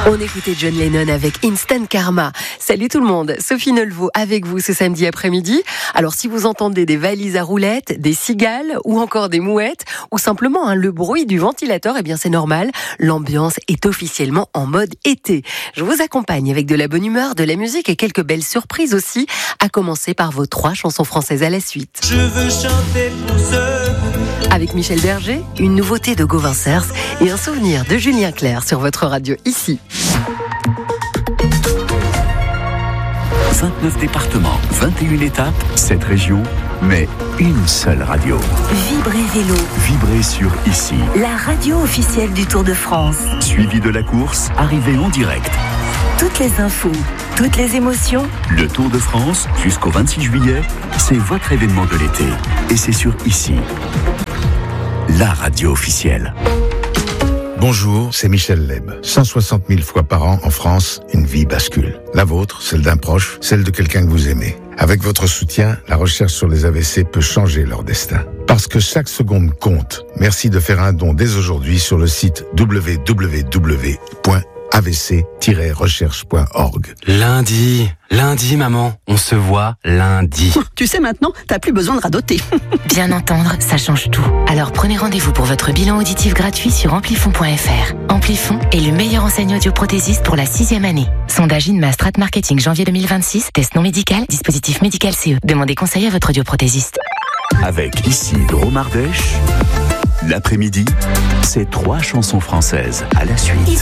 On écoutait John Lennon avec Instant Karma. Salut tout le monde, Sophie Neulveau avec vous ce samedi après-midi. Alors si vous entendez des valises à roulettes, des cigales ou encore des mouettes ou simplement le bruit du ventilateur, eh bien c'est normal, l'ambiance est officiellement en mode été. Je vous accompagne avec de la bonne humeur, de la musique et quelques belles surprises aussi, à commencer par vos 3 chansons françaises à la suite. Je veux chanter pour ceux. Avec Michel Berger, une nouveauté de Gauvin Cers et un souvenir de Julien Clerc sur votre radio ici. 29 départements, 21 étapes, 7 régions, mais une seule radio. Vibrez Vélo. Vibrez sur ici. La radio officielle du Tour de France. Suivi de la course, arrivée en direct. Toutes les infos, toutes les émotions. Le Tour de France, jusqu'au 26 juillet, c'est votre événement de l'été. Et c'est sur ici. La radio officielle. Bonjour, c'est Michel Leb. 160 000 fois par an en France, une vie bascule. La vôtre, celle d'un proche, celle de quelqu'un que vous aimez. Avec votre soutien, la recherche sur les AVC peut changer leur destin. Parce que chaque seconde compte. Merci de faire un don dès aujourd'hui sur le site www.avc-recherche.org. Lundi, maman, on se voit lundi. Tu sais maintenant, t'as plus besoin de radoter. Bien entendre, ça change tout. Alors prenez rendez-vous pour votre bilan auditif gratuit sur amplifon.fr. Amplifon est le meilleur enseigne audioprothésiste pour la 6e année. Sondage INMA Strat Marketing janvier 2026, test non médical, dispositif médical CE. Demandez conseil à votre audioprothésiste. Avec ici Dromardèche, l'après-midi, c'est 3 chansons françaises à la suite.